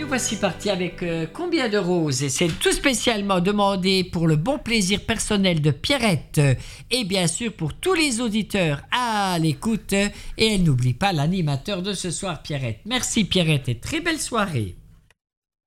voici parti avec combien de roses? Et c'est tout spécialement demandé pour le bon plaisir personnel de Pierrette et bien sûr pour tous les auditeurs à l'écoute. Et elle n'oublie pas l'animateur de ce soir, Pierrette. Merci Pierrette et très belle soirée.